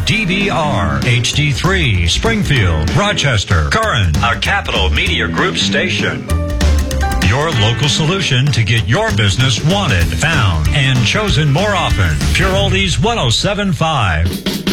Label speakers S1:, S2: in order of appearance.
S1: WDVR, HD3, Springfield, Rochester, Curran, a Capital Media Group station. Your local solution to get your business wanted, found, and chosen more often. Pure Oldies 107.5.